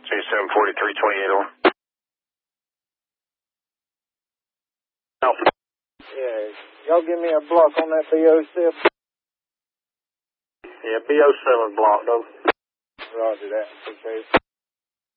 C74328 on. Alpha. Yeah, y'all give me a block on that BO7. Yeah, BO7 block, though. Roger that. Okay.